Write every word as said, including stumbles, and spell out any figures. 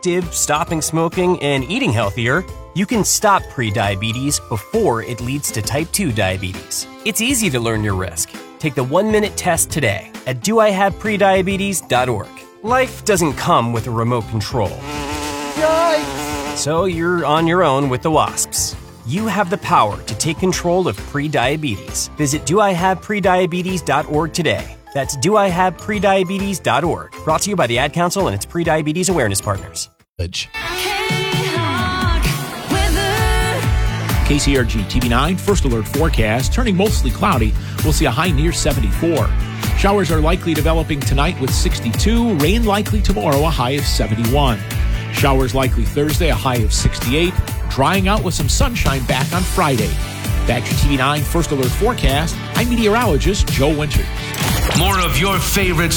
active, stopping smoking, and eating healthier, you can stop prediabetes before it leads to type two diabetes. It's easy to learn your risk. Take the one-minute test today at do I have prediabetes dot org. Life doesn't come with a remote control. Yikes! So you're on your own with the wasps. You have the power to take control of prediabetes. Visit do I have prediabetes dot org today. That's do I have prediabetes dot org. Brought to you by the Ad Council and its Prediabetes Awareness Partners. K C R G T V nine First Alert forecast. Turning mostly cloudy. We'll see a high near seventy-four. Showers are likely developing tonight with sixty-two. Rain likely tomorrow, a high of seventy-one. Showers likely Thursday, a high of sixty-eight. Drying out with some sunshine back on Friday. Back to T V nine First Alert forecast. I'm meteorologist Joe Winters. More of your favorite